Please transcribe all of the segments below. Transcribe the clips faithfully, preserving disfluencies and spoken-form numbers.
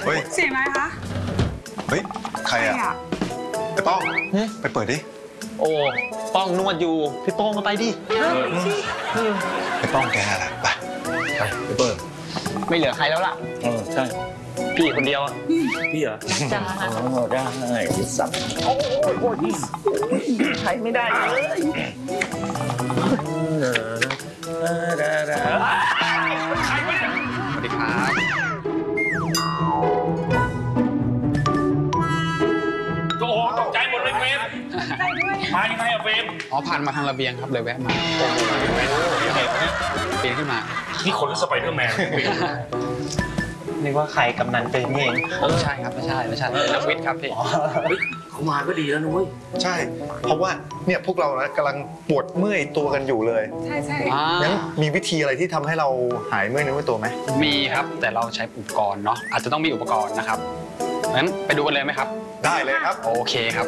เฮ้ยเสียงอะไรคะเฮ้ยใครอะไอ้ป้องไปเปิดดิโอ้ป้องนวดอยู่พี่โป้งก็ไปดิไอ้ป้องแกอะไรไปไปไปเปิดไม่เหลือใครแล้วล่ะเออใช่พี่คนเดียวพี่เหรอจ้าได้สับโอ้โหใครไม่ได้เลยใครไม่ได้สวัสดีครับโอ้โหตกใจหมดเลยเฟรมมายังไงอะเฟรมอ๋อผ่านมาทางระเบียงครับเลยแวะมาปีนขึ้นมานี่คนหรือสไปเดอร์แมนนึกว่าใครกำนันเป็นเองไม่ใช่ครับไม่ใช่ไม่ใช่นักวิทย์ครับพี่เขามาก็ดีแล้วนุ้ยใช่เพราะว่าเนี่ยพวกเรานะกำลังปวดเมื่อยตัวกันอยู่เลยใช่ใช่งั้นมีวิธีอะไรที่ทำให้เราหายเมื่อยเนื้อเมื่อยตัวไหมมีครับแต่เราใช้อุปกรณ์เนาะอาจจะต้องมีอุปกรณ์นะครับงั้นไปดูกันเลยไหมครับได้เลยครับโอเคครับ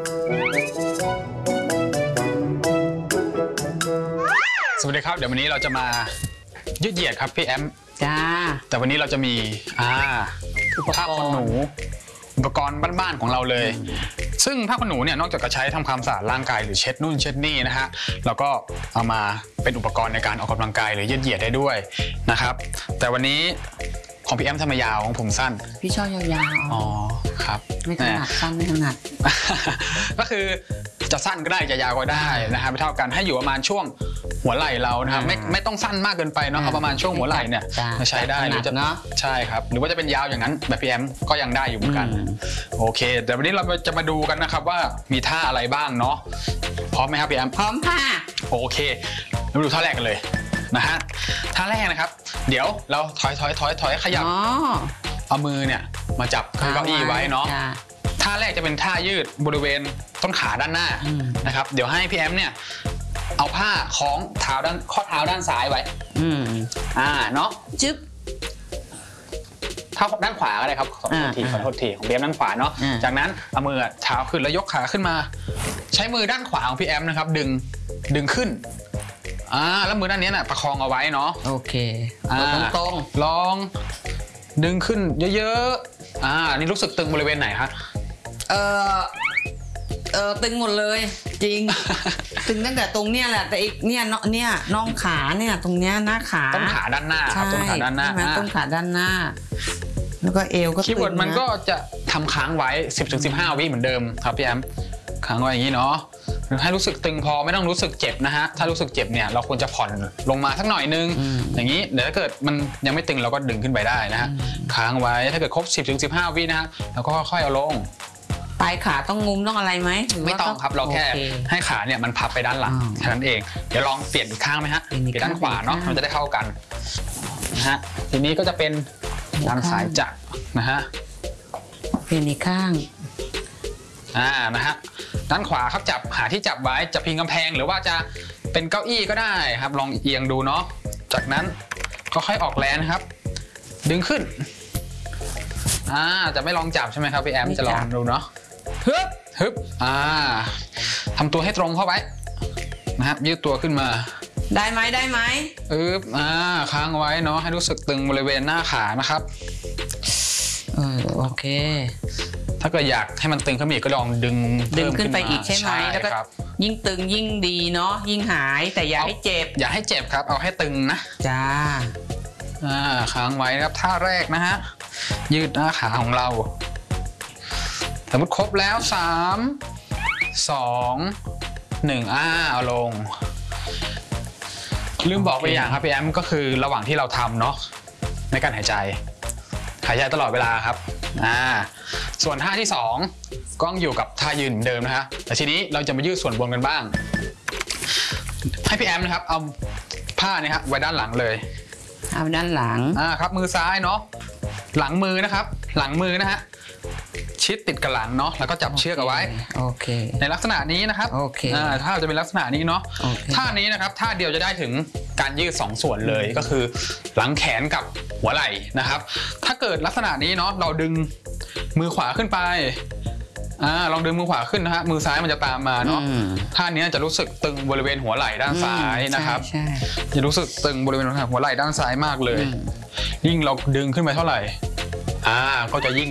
สวัสดีครับเดี๋ยววันนี้เราจะมายืดเหยียดครับพี่แอมจ้าแต่วันนี้เราจะมีอ่าผ้าขนหนูอุปกรณ์บ้านๆของเราเลยซึ่งผ้าขนหนูเนี่ยนอกจากจะใช้ทำความสะอาดร่างกายหรือเช็ดนู่นเช็ดนี่นะฮะแล้วก็เอามาเป็นอุปกรณ์ในการออกกำลังกายหรือยืดเหยียดได้ด้วยนะครับแต่วันนี้ของพี่แอมทำไมยาวของผมสั้นพี่ชอบยาวๆอ๋อครับไม่ถนัดสั้นไม่ถนัดก็คือจะสั้นก็ได้จะยาวก็ได้นะครับไม่เท่ากันให้อยู่ประมาณช่วงหัวไหล่เรานะครับไม่ไม่ต้องสั้นมากเกินไปเนาะเอาประมาณช่วงหัวไหล่เนี่ยใช้ได้หรือจะเนาะใช่ครับหรือว่าจะเป็นยาวอย่างนั้นแบบพี่แอมก็ยังได้อยู่เหมือนกันโอเคแต่วันนี้เราจะมาดูกันนะครับว่ามีท่าอะไรบ้างเนาะพร้อมไหมครับพี่แอมพร้อมค่ะโอเคเราดูท่าแรกกันเลยนะฮะท่าแรกนะครับเดี๋ยวเราถอยถอยถอยถอยขยับเอามือเนี่ยมาจับเก้าอี้ไว้เนาะท่าแรกจะเป็นท่ายืดบริเวณต้นขาด้านหน้านะครับเดี๋ยวให้พี่แอมเนี่ยเอาผ้าคล้องเท้าด้านข้อเท้าด้านซ้ายไว้อืมอ่าเนาะจึ๊บเท้าด้านขวาก็ได้ครับขอโทษทีขอโทษทีของพี่แอมด้านขวาเนาะจากนั้นเอามือเท้าขึ้นแล้วยกขาขึ้นมาใช้มือด้านขวาของพี่แอมนะครับดึงดึงขึ้นอ่าแล้วมือด้านนี้น่ะประคองเอาไว้เนาะโอเคอ่าตรงลองดึงขึ้นเยอะๆอ่านี่รู้สึกตึงบริเวณไหนครับเออเออตึงหมดเลยจริงตึงตั้งแต่ตรงเนี้ยแหละแต่อีกเนี่ยเนี่ยน่องขาเนี่ยตรงเนี้ยหน้าขาต้นขาด้านหน้าครับต้นขาด้านหน้าต้นขาด้านหน้าแล้วก็เอวก็ตึงคีย์เวิร์ดมันก็จะทำค้างไว้ สิบถึงสิบห้า วิเหมือนเดิมครับพี่แอมค้างไว้อย่างนี้เนาะให้รู้สึกตึงพอไม่ต้องรู้สึกเจ็บนะฮะถ้ารู้สึกเจ็บเนี่ยเราควรจะผ่อนลงมาสักหน่อยนึงอย่างนี้เดี๋ยวถ้าเกิดมันยังไม่ตึงเราก็ดึงขึ้นไปได้นะฮะค้างไว้ถ้าเกิดครบ สิบถึงสิบห้า วินะฮะแล้วก็ค่อยๆเอาลงปลายขาต้องงุ้มต้องอะไรไหมไม่ต้องครับเราแค่ให้ขาเนี่ยมันพับไปด้านหลังแค่นั้นเองเดี๋ยวลองเปลี่ยนอีกข้างไหมฮะเปลี่ยนด้านขวาเนาะมันจะได้เข้ากันนะฮะทีนี้ก็จะเป็นด้านซ้ายจับนะฮะเปลี่ยนอีกข้างอ่านะฮะด้านขวาครับจับหาที่จับไว้จะพิงกำแพงหรือว่าจะเป็นเก้าอี้ก็ได้ครับลองเอียงดูเนาะจากนั้นก็ค่อยออกแรงนะครับดึงขึ้นอ่าจะไม่ลองจับใช่ไหมครับพี่แอมจะลองดูเนาะฮึบฮึบอ่าทำตัวให้ตรงเข้าไว้นะครับยืดตัวขึ้นมาได้ไหมได้ไหมอึบอ่าค้างไว้เนาะให้รู้สึกตึงบริเวณหน้าขานะครับเออโอเคถ้าเกิดอยากให้มันตึงขึ้นอีกก็ลองดึงดึงขึ้นไปอีกใช่ไหมแล้วก็ยิ่งตึงยิ่งดีเนาะยิ่งหายแต่อย่าให้เจ็บอย่าให้เจ็บครับเอาให้ตึงนะจ้าอ่าค้างไว้นะครับท่าแรกนะฮะยืดหน้าขาของเราสมมติครบแล้วสามสองหนึ่งอ่าเอาลงลืมบอกไปอย่างครับพี่แอมก็คือระหว่างที่เราทำเนาะในการหายใจหายใจตลอดเวลาครับอ่าส่วนท่าที่สองก็อยู่กับท่ายืนเหมือนเดิมนะฮะแต่ทีนี้เราจะมายืดส่วนบนกันบ้างให้พี่แอมนะครับเอาผ้านี่ครับไว้ด้านหลังเลยเอาด้านหลังอ่าครับมือซ้ายเนาะหลังมือนะครับหลังมือนะฮะชิดติดกับหลังเนาะแล้วก็จับเชือกเอาไว้โอเคในลักษณะนี้นะครับโอเคอ่าถ้าจะเป็นลักษณะนี้เนาะท่านี้นะครับท่าเดียวจะได้ถึงการยืดสองส่วนเลยก็คือหลังแขนกับหัวไหล่นะครับถ้าเกิดลักษณะนี้เนาะเราดึงมือขวาขึ้นไปอ่าลองดึงมือขวาขึ้นนะฮะมือซ้ายมันจะตามมาเนาะท่านี้จะรู้สึกตึงบริเวณหัวไหล่ด้านซ้ายนะครับจะรู้สึกตึงบริเวณหัวไหล่ด้านซ้ายมากเลยยิ่งเราดึงขึ้นไปเท่าไหร่อ่าก็จะยิ่ง